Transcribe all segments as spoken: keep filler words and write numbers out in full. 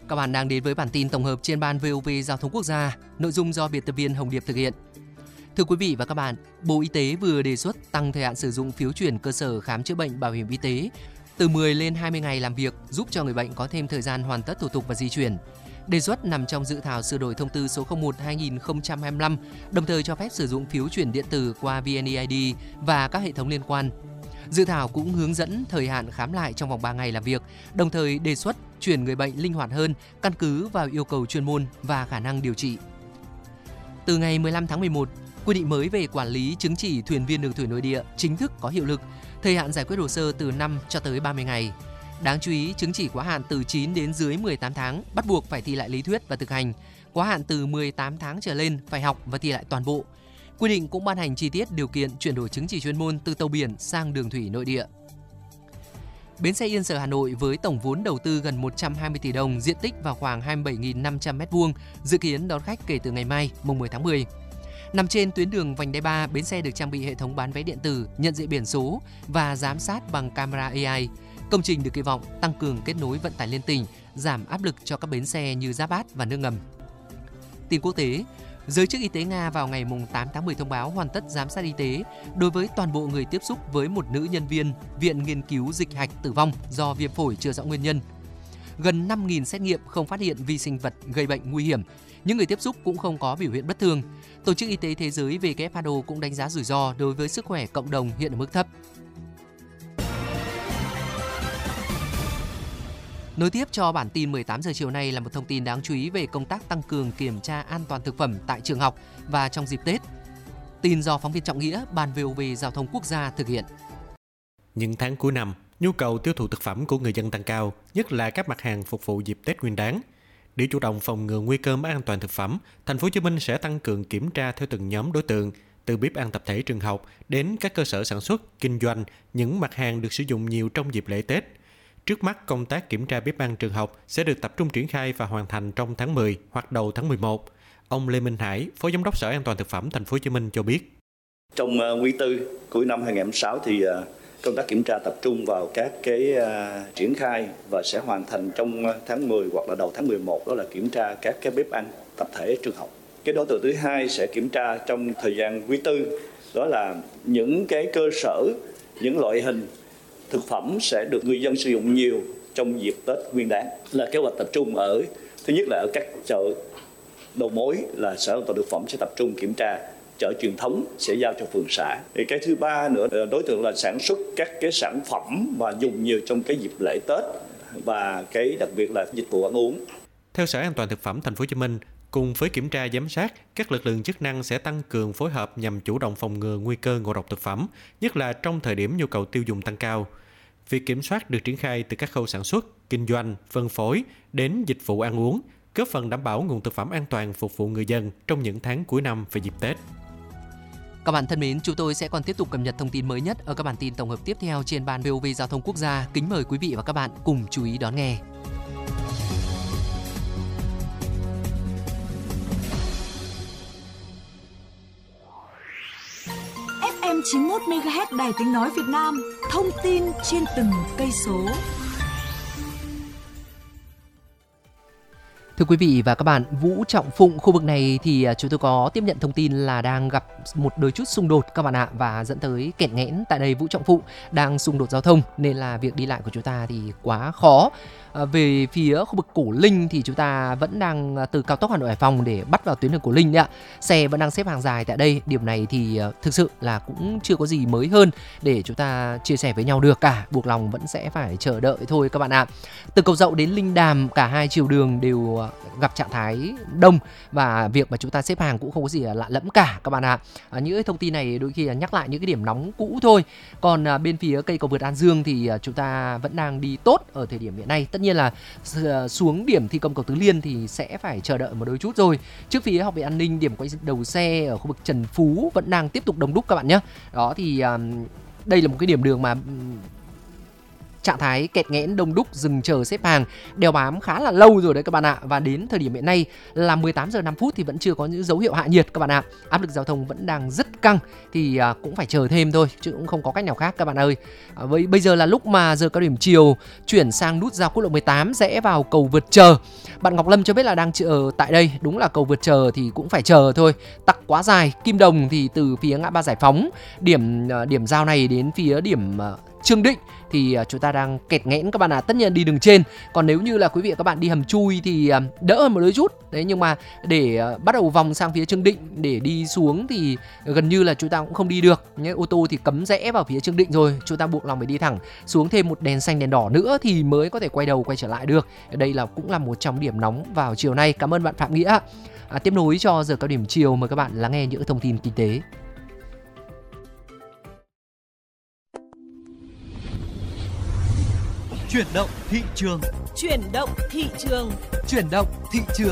Các bạn đang đến với bản tin tổng hợp trên ban vê o vê Giao thông Quốc gia, nội dung do biên tập viên Hồng Điệp thực hiện. Thưa quý vị và các bạn, Bộ Y tế vừa đề xuất tăng thời hạn sử dụng phiếu chuyển cơ sở khám chữa bệnh bảo hiểm y tế từ mười lên hai mươi ngày làm việc, giúp cho người bệnh có thêm thời gian hoàn tất thủ tục và di chuyển. Đề xuất nằm trong dự thảo sửa đổi thông tư số không một trên hai nghìn không trăm hai mươi lăm, đồng thời cho phép sử dụng phiếu chuyển điện tử qua vê en e i đê và các hệ thống liên quan. Dự thảo cũng hướng dẫn thời hạn khám lại trong vòng ba ngày làm việc, đồng thời đề xuất chuyển người bệnh linh hoạt hơn, căn cứ vào yêu cầu chuyên môn và khả năng điều trị. Từ ngày mười lăm tháng mười một, quy định mới về quản lý chứng chỉ thuyền viên đường thủy nội địa chính thức có hiệu lực, thời hạn giải quyết hồ sơ từ năm cho tới ba mươi ngày. Đáng chú ý, chứng chỉ quá hạn từ chín đến dưới mười tám tháng bắt buộc phải thi lại lý thuyết và thực hành, quá hạn từ mười tám tháng trở lên phải học và thi lại toàn bộ. Quy định cũng ban hành chi tiết điều kiện chuyển đổi chứng chỉ chuyên môn từ tàu biển sang đường thủy nội địa. Bến xe Yên Sở Hà Nội với tổng vốn đầu tư gần một trăm hai mươi tỷ đồng, diện tích vào khoảng hai mươi bảy nghìn năm trăm mét vuông, dự kiến đón khách kể từ ngày mai, mùng mười tháng mười. Nằm trên tuyến đường vành đai ba, bến xe được trang bị hệ thống bán vé điện tử, nhận diện biển số và giám sát bằng camera a i. Công trình được kỳ vọng tăng cường kết nối vận tải liên tỉnh, giảm áp lực cho các bến xe như Giáp Bát và nước ngầm. Tin quốc tế, giới chức y tế Nga vào ngày tám tháng mười thông báo hoàn tất giám sát y tế đối với toàn bộ người tiếp xúc với một nữ nhân viên Viện Nghiên cứu Dịch hạch tử vong do viêm phổi chưa rõ nguyên nhân. Gần năm nghìn xét nghiệm không phát hiện vi sinh vật gây bệnh nguy hiểm, những người tiếp xúc cũng không có biểu hiện bất thường. Tổ chức Y tế Thế giới vê kép hát o cũng đánh giá rủi ro đối với sức khỏe cộng đồng hiện ở mức thấp. Nối tiếp cho bản tin mười tám giờ chiều nay là một thông tin đáng chú ý về công tác tăng cường kiểm tra an toàn thực phẩm tại trường học và trong dịp Tết. Tin do phóng viên Trọng Nghĩa, Ban vê o vê Giao thông Quốc gia thực hiện. Những tháng cuối năm, nhu cầu tiêu thụ thực phẩm của người dân tăng cao, nhất là các mặt hàng phục vụ dịp Tết Nguyên đán. Để chủ động phòng ngừa nguy cơ mất an toàn thực phẩm, Thành phố Hồ Chí Minh sẽ tăng cường kiểm tra theo từng nhóm đối tượng, từ bếp ăn tập thể trường học đến các cơ sở sản xuất, kinh doanh những mặt hàng được sử dụng nhiều trong dịp lễ Tết. Trước mắt, công tác kiểm tra bếp ăn trường học sẽ được tập trung triển khai và hoàn thành trong tháng mười hoặc đầu tháng mười một. Ông Lê Minh Hải, Phó Giám đốc Sở An toàn thực phẩm Thành phố Hồ Chí Minh cho biết. Trong uh, quý tư cuối năm hai nghìn không trăm lẻ sáu thì uh, công tác kiểm tra tập trung vào các cái uh, triển khai và sẽ hoàn thành trong tháng mười hoặc là đầu tháng mười một, đó là kiểm tra các cái bếp ăn tập thể trường học. Cái đối tượng thứ hai sẽ kiểm tra trong thời gian quý tư, đó là những cái cơ sở, những loại hình thực phẩm sẽ được người dân sử dụng nhiều trong dịp Tết Nguyên đán, là kế hoạch tập trung ở thứ nhất là ở các chợ đầu mối, là Sở An toàn thực phẩm sẽ tập trung kiểm tra. Chợ truyền thống sẽ giao cho phường xã. Thì cái thứ ba nữa, đối tượng là sản xuất các cái sản phẩm mà dùng nhiều trong cái dịp lễ Tết và cái đặc biệt là dịch vụ ăn uống. Theo Sở An toàn thực phẩm Thành phố Hồ Chí Minh, cùng với kiểm tra giám sát, các lực lượng chức năng sẽ tăng cường phối hợp nhằm chủ động phòng ngừa nguy cơ ngộ độc thực phẩm, nhất là trong thời điểm nhu cầu tiêu dùng tăng cao. Việc kiểm soát được triển khai từ các khâu sản xuất, kinh doanh, phân phối đến dịch vụ ăn uống, góp phần đảm bảo nguồn thực phẩm an toàn phục vụ người dân trong những tháng cuối năm và dịp Tết. Các bạn thân mến, chúng tôi sẽ còn tiếp tục cập nhật thông tin mới nhất ở các bản tin tổng hợp tiếp theo trên Ban vê o vê Giao thông Quốc gia. Kính mời quý vị và các bạn cùng chú ý đón nghe. ép em chín mươi mốt mê ga héc Đài Tiếng nói Việt Nam, thông tin trên từng cây số. Thưa quý vị và các bạn, Vũ Trọng Phụng, khu vực này thì chúng tôi có tiếp nhận thông tin là đang gặp một đôi chút xung đột các bạn ạ, và dẫn tới kẹt nghẽn tại đây. Vũ Trọng Phụng đang xung đột giao thông nên là việc đi lại của chúng ta thì quá khó. À, về phía khu vực Cổ Linh thì chúng ta vẫn đang từ cao tốc Hà Nội Hải Phòng để bắt vào tuyến đường Cổ Linh đấy ạ. Xe vẫn đang xếp hàng dài tại đây. Điểm này thì uh, thực sự là cũng chưa có gì mới hơn để chúng ta chia sẻ với nhau được cả. Buộc lòng vẫn sẽ phải chờ đợi thôi các bạn ạ. Từ Cầu Dậu đến Linh Đàm, cả hai chiều đường đều uh, gặp trạng thái đông và việc mà chúng ta xếp hàng cũng không có gì lạ lẫm cả các bạn ạ. À, những thông tin này đôi khi là nhắc lại những cái điểm nóng cũ thôi. Còn uh, bên phía cây cầu vượt An Dương thì uh, chúng ta vẫn đang đi tốt ở thời điểm hiện nay. Tất nhiên là xuống điểm thi công cầu Tứ Liên thì sẽ phải chờ đợi một đôi chút rồi. Trước phía Học viện An ninh, điểm quay đầu xe ở khu vực Trần Phú vẫn đang tiếp tục đông đúc các bạn nhé. Đó thì um, đây là một cái điểm đường mà um, trạng thái kẹt nghẽn đông đúc, dừng chờ xếp hàng đeo bám khá là lâu rồi đấy các bạn ạ. Và đến thời điểm hiện nay là mười tám giờ năm phút thì vẫn chưa có những dấu hiệu hạ nhiệt các bạn ạ. Áp lực giao thông vẫn đang rất căng thì à, cũng phải chờ thêm thôi chứ cũng không có cách nào khác các bạn ơi. À, với bây giờ là lúc mà giờ cao điểm chiều chuyển sang nút giao quốc lộ mười tám rẽ vào cầu vượt chờ. Bạn Ngọc Lâm cho biết là đang chờ tại đây, đúng là cầu vượt chờ thì cũng phải chờ thôi, tắc quá dài. Kim Đồng thì từ phía ngã ba Giải Phóng, điểm điểm giao này đến phía điểm uh, Trương Định thì uh, chúng ta đang kẹt nghẽn các bạn ạ. À. Tất nhiên đi đường trên, còn nếu như là quý vị và các bạn đi hầm chui thì uh, đỡ hơn một đôi chút đấy, nhưng mà để uh, bắt đầu vòng sang phía Trương Định để đi xuống thì gần như là chúng ta cũng không đi được nhé. Ô tô thì cấm rẽ vào phía Trương Định rồi, chúng ta buộc lòng phải đi thẳng xuống thêm một đèn xanh đèn đỏ nữa thì mới có thể quay đầu quay trở lại được. Đây là cũng là một trong điểm nóng vào chiều nay. Cảm ơn bạn Phạm Nghĩa. À, tiếp nối cho giờ cao điểm chiều, mời các bạn lắng nghe những thông tin kinh tế. Chuyển động thị trường. Chuyển động thị trường. Chuyển động thị trường.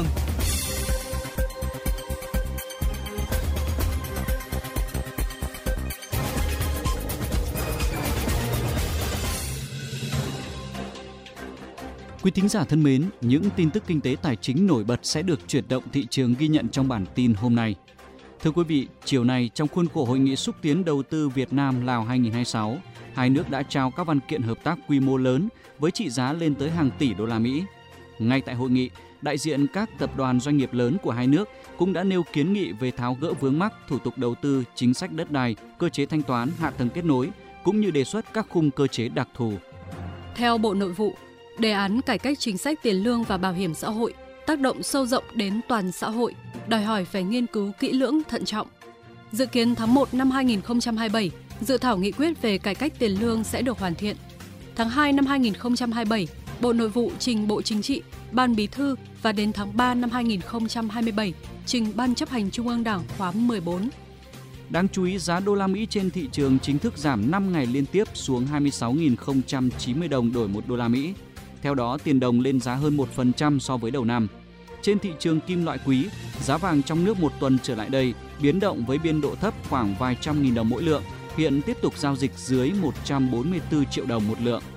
Quý thính giả thân mến, những tin tức kinh tế tài chính nổi bật sẽ được chuyển động thị trường ghi nhận trong bản tin hôm nay. Thưa quý vị, chiều nay trong khuôn khổ Hội nghị xúc tiến đầu tư Việt Nam-Lào hai không hai sáu, hai nước đã trao các văn kiện hợp tác quy mô lớn với trị giá lên tới hàng tỷ đô la Mỹ. Ngay tại hội nghị, đại diện các tập đoàn doanh nghiệp lớn của hai nước cũng đã nêu kiến nghị về tháo gỡ vướng mắc thủ tục đầu tư, chính sách đất đai, cơ chế thanh toán, hạ tầng kết nối, cũng như đề xuất các khung cơ chế đặc thù. Theo Bộ Nội vụ, đề án cải cách chính sách tiền lương và bảo hiểm xã hội tác động sâu rộng đến toàn xã hội, đòi hỏi phải nghiên cứu kỹ lưỡng, thận trọng. Dự kiến tháng một năm hai không hai bảy, dự thảo nghị quyết về cải cách tiền lương sẽ được hoàn thiện. Tháng hai năm hai không hai bảy, Bộ Nội vụ trình Bộ Chính trị, Ban Bí thư và đến tháng ba năm hai không hai bảy trình Ban chấp hành Trung ương Đảng khóa mười bốn. Đáng chú ý, giá đô la Mỹ trên thị trường chính thức giảm năm ngày liên tiếp xuống hai mươi sáu nghìn không trăm chín mươi đồng đổi một đô la Mỹ. Theo đó, tiền đồng lên giá hơn một phần trăm so với đầu năm. Trên thị trường kim loại quý, giá vàng trong nước một tuần trở lại đây biến động với biên độ thấp khoảng vài trăm nghìn đồng mỗi lượng, hiện tiếp tục giao dịch dưới một trăm bốn mươi tư triệu đồng một lượng.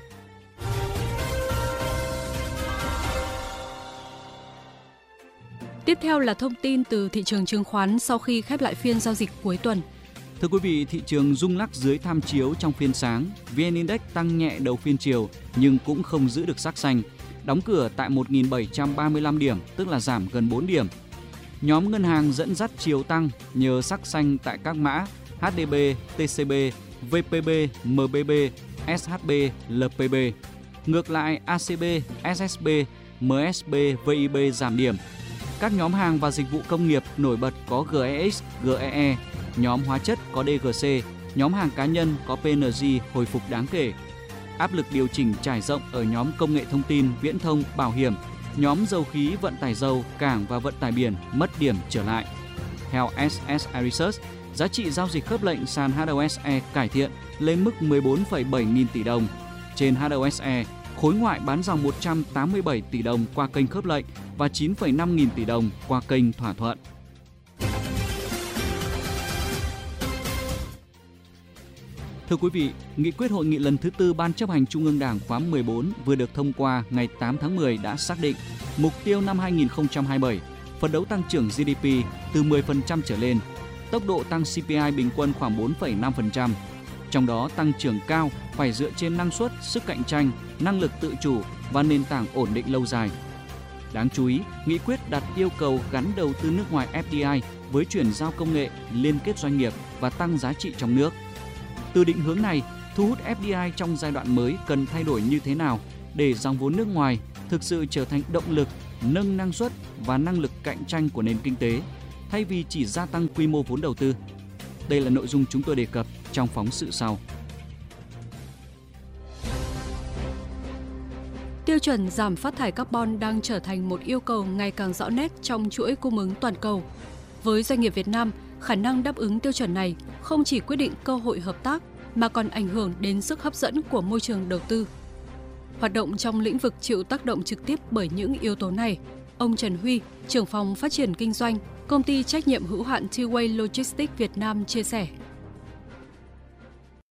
Tiếp theo là thông tin từ thị trường chứng khoán sau khi khép lại phiên giao dịch cuối tuần. Thưa quý vị, thị trường rung lắc dưới tham chiếu trong phiên sáng. vê en Index tăng nhẹ đầu phiên chiều nhưng cũng không giữ được sắc xanh. Đóng cửa tại một nghìn bảy trăm ba mươi lăm điểm, tức là giảm gần bốn điểm. Nhóm ngân hàng dẫn dắt chiều tăng nhờ sắc xanh tại các mã hát đê bê, tê xê bê, vê pê bê, em bê bê, ét hát bê, lờ pê bê. Ngược lại, a xê bê, ét ét bê, em ét bê, vê i bê giảm điểm. Các nhóm hàng và dịch vụ công nghiệp nổi bật có giê e ích, giê e e, nhóm hóa chất có đê giê xê, nhóm hàng cá nhân có pê en giê hồi phục đáng kể. Áp lực điều chỉnh trải rộng ở nhóm công nghệ thông tin, viễn thông, bảo hiểm, nhóm dầu khí, vận tải dầu, cảng và vận tải biển mất điểm trở lại. Theo ét ét i Research, giá trị giao dịch khớp lệnh sàn hát o ét e cải thiện lên mức mười bốn phẩy bảy nghìn tỷ đồng. Trên hát o ét e, khối ngoại bán dòng một trăm tám mươi bảy tỷ đồng qua kênh khớp lệnh và chín phẩy năm nghìn tỷ đồng qua kênh thỏa thuận. Thưa quý vị, nghị quyết hội nghị lần thứ tư Ban chấp hành Trung ương Đảng khóa mười bốn vừa được thông qua ngày tám tháng mười đã xác định mục tiêu năm hai không hai bảy, phấn đấu tăng trưởng giê đê pê từ mười phần trăm trở lên, tốc độ tăng xê pê i bình quân khoảng bốn phẩy năm phần trăm. Trong đó tăng trưởng cao phải dựa trên năng suất, sức cạnh tranh, năng lực tự chủ và nền tảng ổn định lâu dài. Đáng chú ý, nghị quyết đặt yêu cầu gắn đầu tư nước ngoài ép đê i với chuyển giao công nghệ, liên kết doanh nghiệp và tăng giá trị trong nước. Từ định hướng này, thu hút ép đê i trong giai đoạn mới cần thay đổi như thế nào để dòng vốn nước ngoài thực sự trở thành động lực, nâng năng suất và năng lực cạnh tranh của nền kinh tế, thay vì chỉ gia tăng quy mô vốn đầu tư. Đây là nội dung chúng tôi đề cập trong phóng sự sau. Tiêu chuẩn giảm phát thải carbon đang trở thành một yêu cầu ngày càng rõ nét trong chuỗi cung ứng toàn cầu. Với doanh nghiệp Việt Nam, khả năng đáp ứng tiêu chuẩn này không chỉ quyết định cơ hội hợp tác mà còn ảnh hưởng đến sức hấp dẫn của môi trường đầu tư. Hoạt động trong lĩnh vực chịu tác động trực tiếp bởi những yếu tố này, ông Trần Huy, trưởng phòng phát triển kinh doanh, công ty trách nhiệm hữu hạn Two Way Logistics Việt Nam chia sẻ.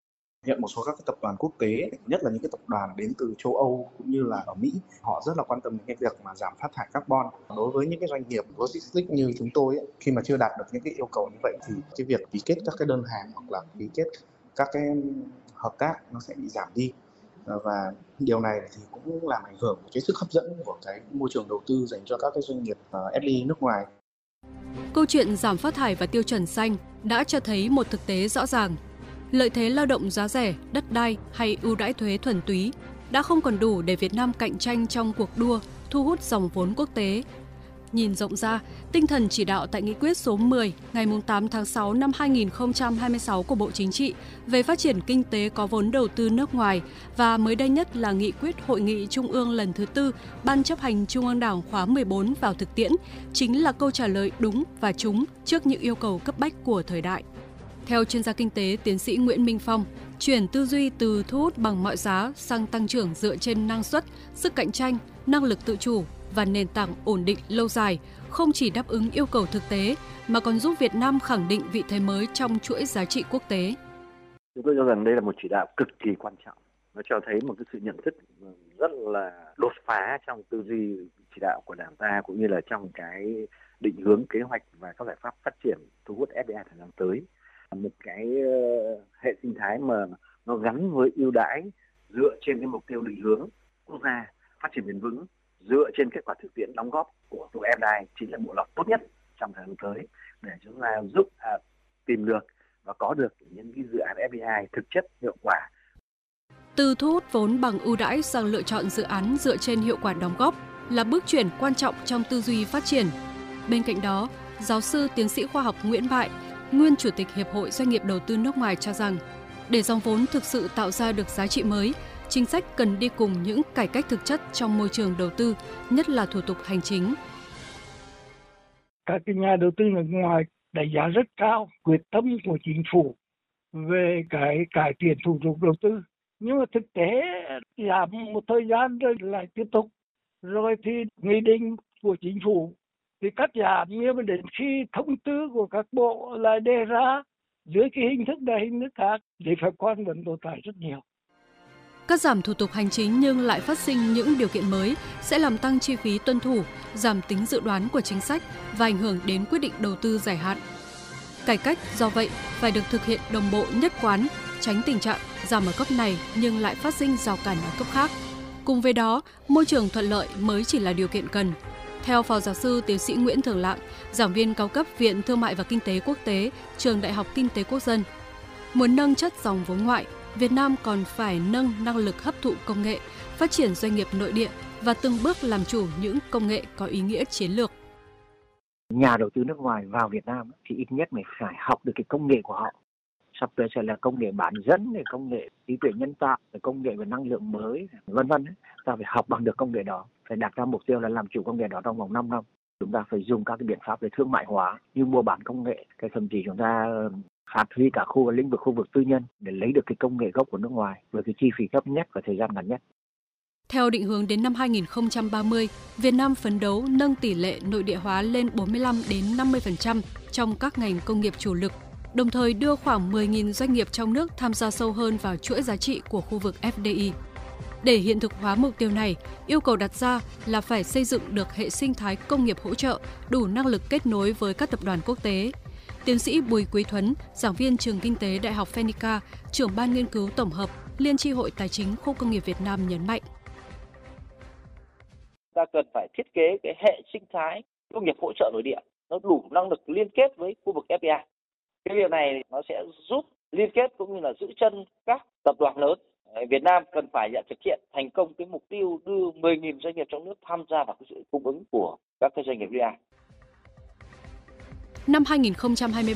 Hiện một số các cái tập đoàn quốc tế, nhất là những cái tập đoàn đến từ châu Âu cũng như là ở Mỹ, họ rất là quan tâm đến cái việc mà giảm phát thải carbon. Đối với những cái doanh nghiệp logistics như chúng tôi ấy, khi mà chưa đạt được những cái yêu cầu như vậy thì cái việc ký kết các cái đơn hàng hoặc là ký kết các cái hợp tác nó sẽ bị giảm đi. Và điều này thì cũng làm ảnh hưởng cái sức hấp dẫn của cái môi trường đầu tư dành cho các cái doanh nghiệp ép đê i nước ngoài. Câu chuyện giảm phát thải và tiêu chuẩn xanh đã cho thấy một thực tế rõ ràng. Lợi thế lao động giá rẻ, đất đai hay ưu đãi thuế thuần túy đã không còn đủ để Việt Nam cạnh tranh trong cuộc đua thu hút dòng vốn quốc tế. Nhìn rộng ra, tinh thần chỉ đạo tại Nghị quyết số mười ngày tám tháng sáu năm hai nghìn không trăm hai mươi sáu của Bộ Chính trị về phát triển kinh tế có vốn đầu tư nước ngoài và mới đây nhất là Nghị quyết Hội nghị Trung ương lần thứ tư Ban chấp hành Trung ương Đảng khóa mười bốn vào thực tiễn chính là câu trả lời đúng và trúng trước những yêu cầu cấp bách của thời đại. Theo chuyên gia kinh tế tiến sĩ Nguyễn Minh Phong, chuyển tư duy từ thu hút bằng mọi giá sang tăng trưởng dựa trên năng suất, sức cạnh tranh, năng lực tự chủ và nền tảng ổn định lâu dài không chỉ đáp ứng yêu cầu thực tế mà còn giúp Việt Nam khẳng định vị thế mới trong chuỗi giá trị quốc tế. Chúng tôi cho rằng đây là một chỉ đạo cực kỳ quan trọng. Nó cho thấy một cái sự nhận thức rất là đột phá trong tư duy chỉ đạo của Đảng ta cũng như là trong cái định hướng kế hoạch và các giải pháp phát triển thu hút ép đê i thời gian tới. Một cái hệ sinh thái mà nó gắn với ưu đãi dựa trên cái mục tiêu định hướng quốc gia phát triển bền vững, dựa trên kết quả thực tiễn đóng góp của tụi ép đê i chính là bộ lọc tốt nhất trong thời gian tới để chúng ta giúp à, tìm được và có được những cái dự án ép đê i thực chất hiệu quả. Từ thu hút vốn bằng ưu đãi sang lựa chọn dự án dựa trên hiệu quả đóng góp là bước chuyển quan trọng trong tư duy phát triển. Bên cạnh đó, giáo sư tiến sĩ khoa học Nguyễn Bại, nguyên Chủ tịch Hiệp hội Doanh nghiệp Đầu tư nước ngoài cho rằng, để dòng vốn thực sự tạo ra được giá trị mới, chính sách cần đi cùng những cải cách thực chất trong môi trường đầu tư, nhất là thủ tục hành chính. Các cái nhà đầu tư nước ngoài đánh giá rất cao quyết tâm của chính phủ về cái cải thiện thủ tục đầu tư. Nhưng mà thực tế giảm một thời gian rồi lại tiếp tục. Rồi thì nghị định của chính phủ thì cắt giảm, nhưng mà đến khi thông tư của các bộ lại đề ra dưới cái hình thức này hình thức khác thì phải quan vẫn tồn tại rất nhiều. Cắt giảm thủ tục hành chính nhưng lại phát sinh những điều kiện mới sẽ làm tăng chi phí tuân thủ, giảm tính dự đoán của chính sách và ảnh hưởng đến quyết định đầu tư dài hạn. Cải cách do vậy phải được thực hiện đồng bộ nhất quán, tránh tình trạng giảm ở cấp này nhưng lại phát sinh rào cản ở cấp khác. Cùng với đó, môi trường thuận lợi mới chỉ là điều kiện cần. Theo Phó Giáo sư Tiến sĩ Nguyễn Thường Lạng, giảng viên cao cấp Viện Thương mại và Kinh tế Quốc tế, Trường Đại học Kinh tế Quốc dân, muốn nâng chất dòng vốn ngoại, Việt Nam còn phải nâng năng lực hấp thụ công nghệ, phát triển doanh nghiệp nội địa và từng bước làm chủ những công nghệ có ý nghĩa chiến lược. Nhà đầu tư nước ngoài vào Việt Nam thì ít nhất mình phải học được cái công nghệ của họ. Sắp tới sẽ là công nghệ bán dẫn, công nghệ trí tuệ nhân tạo, công nghệ về năng lượng mới, vân vân. Ta phải học bằng được công nghệ đó, phải đặt ra mục tiêu là làm chủ công nghệ đó trong vòng năm năm. Chúng ta phải dùng các cái biện pháp để thương mại hóa như mua bán công nghệ, cái thậm chí chúng ta phát huy cả khu lĩnh vực khu vực tư nhân để lấy được cái công nghệ gốc của nước ngoài với cái chi phí thấp nhất và thời gian ngắn nhất. Theo định hướng đến năm hai nghìn không trăm ba mươi, Việt Nam phấn đấu nâng tỷ lệ nội địa hóa lên bốn mươi lăm đến năm mươi phần trăm trong các ngành công nghiệp chủ lực, đồng thời đưa khoảng mười nghìn doanh nghiệp trong nước tham gia sâu hơn vào chuỗi giá trị của khu vực ép đê i. Để hiện thực hóa mục tiêu này, yêu cầu đặt ra là phải xây dựng được hệ sinh thái công nghiệp hỗ trợ đủ năng lực kết nối với các tập đoàn quốc tế. Tiến sĩ Bùi Quý Thuấn, giảng viên trường Kinh tế Đại học Phenica, trưởng ban nghiên cứu tổng hợp Liên chi hội Tài chính Khu công nghiệp Việt Nam nhấn mạnh. Ta cần phải thiết kế cái hệ sinh thái công nghiệp hỗ trợ nội địa, nó đủ năng lực liên kết với khu vực ép đê i. Cái việc này nó sẽ giúp liên kết cũng như là giữ chân các tập đoàn lớn. Việt Nam cần phải thực hiện thành công cái mục tiêu đưa mười nghìn doanh nghiệp trong nước tham gia vào cái sự cung ứng của các cái doanh nghiệp ép đê i. Năm hai nghìn không trăm hai mươi